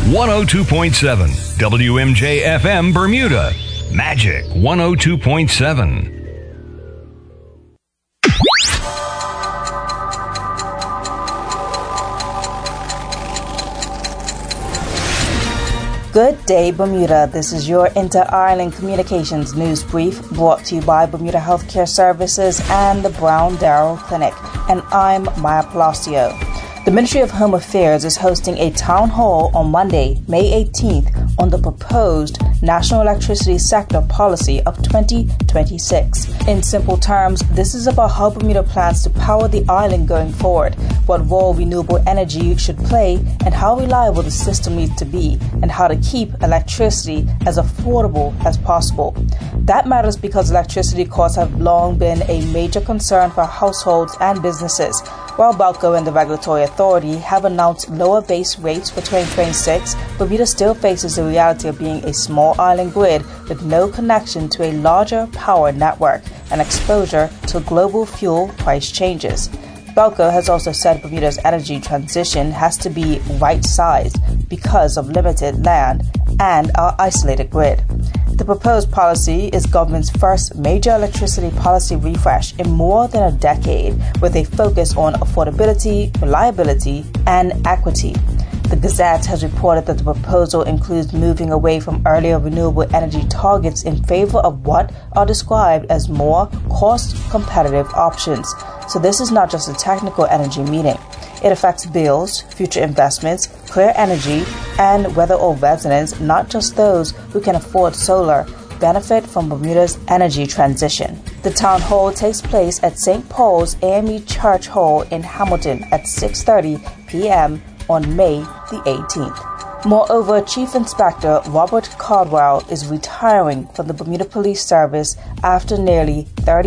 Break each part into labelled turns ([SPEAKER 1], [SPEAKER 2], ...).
[SPEAKER 1] 102.7 WMJ FM Bermuda. Magic 102.7.
[SPEAKER 2] Good day, Bermuda. This is your Inter-Island Communications News Brief brought to you by Bermuda Healthcare Services and the Brown Darrell Clinic. And I'm Maya Palacio. The Ministry of Home Affairs is hosting a town hall on Monday, May 18th, on the proposed National Electricity Sector Policy of 2026. In simple terms, this is about how Bermuda plans to power the island going forward, what role renewable energy should play, and how reliable the system needs to be, and how to keep electricity as affordable as possible. That matters because electricity costs have long been a major concern for households and businesses. While BELCO and the Regulatory Authority have announced lower base rates for 2026, Bermuda still faces the reality of being a small island grid with no connection to a larger power network and exposure to global fuel price changes. BELCO has also said Bermuda's energy transition has to be right-sized because of limited land and our isolated grid. The proposed policy is government's first major electricity policy refresh in more than a decade, with a focus on affordability, reliability, and equity. The Gazette has reported that the proposal includes moving away from earlier renewable energy targets in favor of what are described as more cost-competitive options. So this is not just a technical energy meeting. It affects bills, future investments, clear energy, and whether all residents, not just those who can afford solar, benefit from Bermuda's energy transition. The town hall takes place at St. Paul's AME Church Hall in Hamilton at 6:30 p.m. on May the 18th. Moreover, Chief Inspector Robert Caldwell is retiring from the Bermuda Police Service after nearly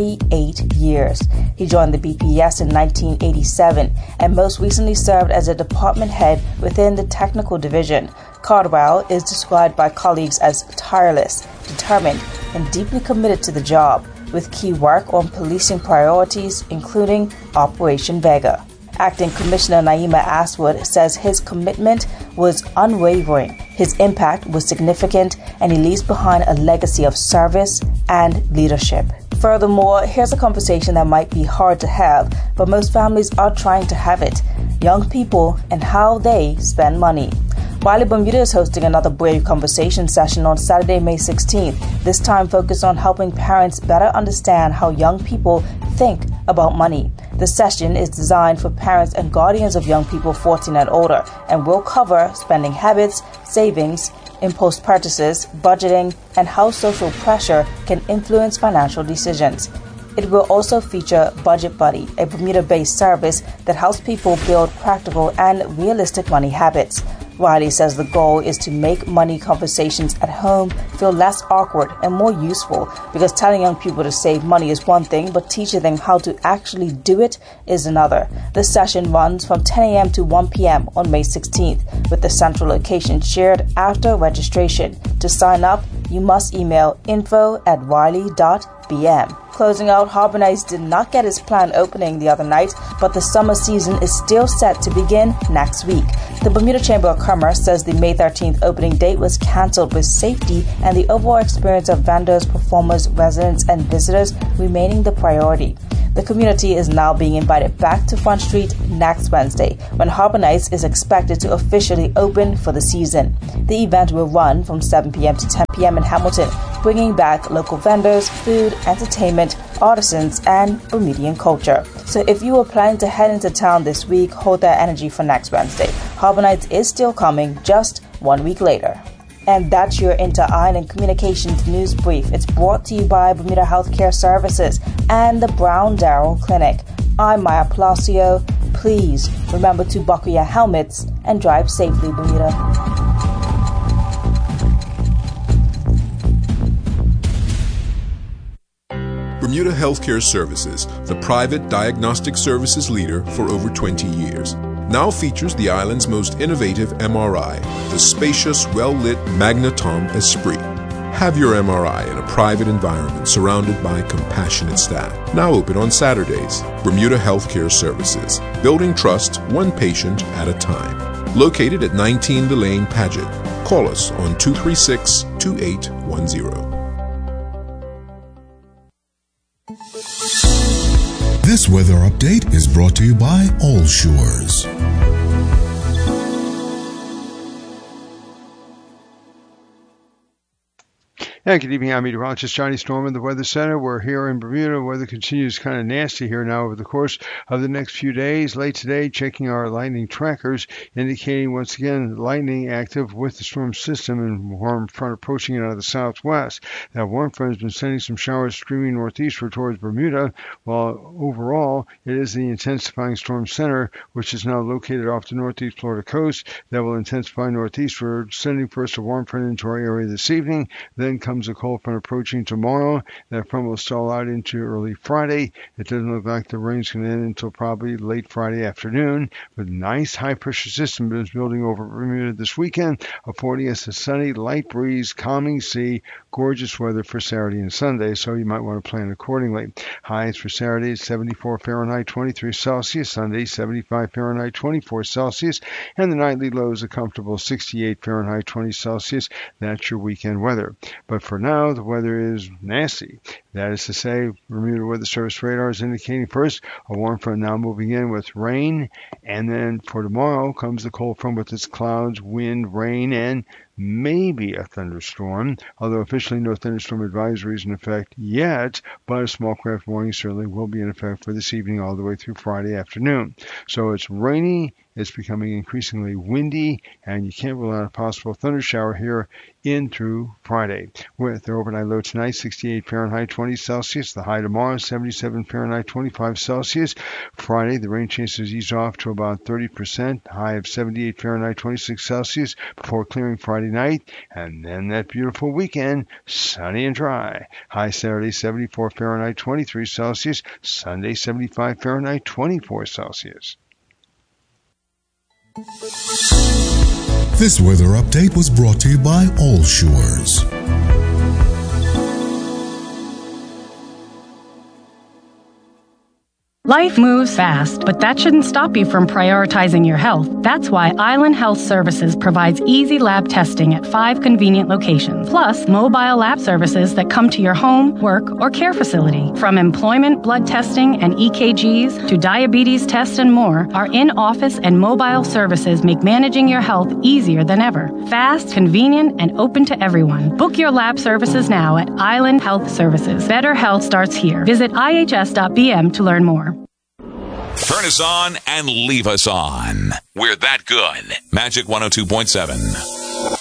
[SPEAKER 2] 38 years. He joined the BPS in 1987 and most recently served as a department head within the technical division. Caldwell is described by colleagues as tireless, determined, and deeply committed to the job, with key work on policing priorities, including Operation Vega. Acting Commissioner Naima Aswood says his commitment was unwavering, his impact was significant, and he leaves behind a legacy of service and leadership. Furthermore, here's a conversation that might be hard to have, but most families are trying to have it. Young people and how they spend money. Wiley Bermuda is hosting another Brave Conversation session on Saturday, May 16th, this time focused on helping parents better understand how young people think about money. The session is designed for parents and guardians of young people 14 and older and will cover spending habits, savings, impulse purchases, budgeting, and how social pressure can influence financial decisions. It will also feature Budget Buddy, a Bermuda-based service that helps people build practical and realistic money habits. Riley says the goal is to make money conversations at home feel less awkward and more useful, because telling young people to save money is one thing, but teaching them how to actually do it is another. The session runs from 10 a.m. to 1 p.m. on May 16th, with the central location shared after registration. To sign up, you must email info@wiley.bm. Closing out, Harbour Nights did not get its planned opening the other night, but the summer season is still set to begin next week. The Bermuda Chamber of Commerce says the May 13th opening date was cancelled, with safety and the overall experience of vendors, performers, residents, and visitors remaining the priority. The community is now being invited back to Front Street next Wednesday, when Harbour Nights is expected to officially open for the season. The event will run from 7 p.m. to 10 p.m. in Hamilton, bringing back local vendors, food, entertainment, artisans, and Bermudian culture. So if you were planning to head into town this week, hold that energy for next Wednesday. Harbour Nights is still coming, just 1 week later. And that's your Inter-Island Communications News Brief. It's brought to you by Bermuda Healthcare Services and the Brown Darrell Clinic. I'm Maya Palacio. Please remember to buckle your helmets and drive safely, Bermuda.
[SPEAKER 3] Bermuda Healthcare Services, the private diagnostic services leader for over 20 years, now features the island's most innovative MRI, the spacious, well-lit Magnetom Esprit. Have your MRI in a private environment surrounded by compassionate staff. Now open on Saturdays. Bermuda Healthcare Services, building trust one patient at a time. located at 19 Delane Paget. Call us on 236-2810.
[SPEAKER 4] This weather update is brought to you by All Shores.
[SPEAKER 5] Yeah, good evening. I'm meteorologist Johnny Storm in the Weather Center. We're here in Bermuda. Weather continues kind of nasty here now over the course of the next few days. Late today, checking our lightning trackers, indicating once again lightning active with the storm system and warm front approaching it out of the southwest. That warm front has been sending some showers streaming northeastward towards Bermuda, while overall it is the intensifying storm center, which is now located off the northeast Florida coast, that will intensify northeastward, sending first a warm front into our area this evening, then comes a cold front approaching tomorrow. That front will stall out into early Friday. It doesn't look like the rain's going to end until probably late Friday afternoon, but nice high-pressure system is building over Bermuda this weekend, affording us a sunny, light breeze, calming sea, gorgeous weather for Saturday and Sunday, so you might want to plan accordingly. Highs for Saturday is 74 Fahrenheit, 23 Celsius, Sunday 75 Fahrenheit, 24 Celsius, and the nightly low is a comfortable 68 Fahrenheit, 20 Celsius. That's your weekend weather. But for now, the weather is nasty. That is to say, Bermuda Weather Service radar is indicating first a warm front now moving in with rain, and then for tomorrow comes the cold front with its clouds, wind, rain, and maybe a thunderstorm, although officially no thunderstorm advisory is in effect yet, but a small craft warning certainly will be in effect for this evening all the way through Friday afternoon. So it's rainy, it's becoming increasingly windy, and you can't rule out a possible thunder shower here in through Friday. With the overnight low tonight, 68 Fahrenheit, 20 Celsius. The high tomorrow, 77 Fahrenheit, 25 Celsius. Friday, the rain chances ease off to about 30%, high of 78 Fahrenheit, 26 Celsius, before clearing Friday night. And then that beautiful weekend, sunny and dry. High Saturday, 74 Fahrenheit, 23 Celsius. Sunday, 75 Fahrenheit, 24 Celsius.
[SPEAKER 4] This weather update was brought to you by All Shores.
[SPEAKER 6] Life moves fast, but that shouldn't stop you from prioritizing your health. That's why Island Health Services provides easy lab testing at 5 convenient locations, plus mobile lab services that come to your home, work, or care facility. From employment, blood testing, and EKGs to diabetes tests and more, our in-office and mobile services make managing your health easier than ever. Fast, convenient, and open to everyone. Book your lab services now at Island Health Services. Better health starts here. Visit ihs.bm to learn more.
[SPEAKER 7] Turn us on and leave us on. We're that good. Magic 102.7.